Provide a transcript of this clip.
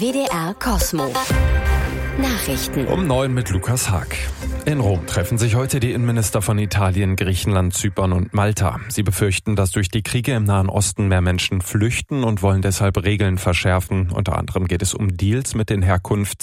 WDR Kosmo. Nachrichten. Um 9 mit Lukas Haag. In Rom treffen sich heute die Innenminister von Italien, Griechenland, Zypern und Malta. Sie befürchten, dass durch die Kriege im Nahen Osten mehr Menschen flüchten und wollen deshalb Regeln verschärfen. Unter anderem geht es um Deals mit den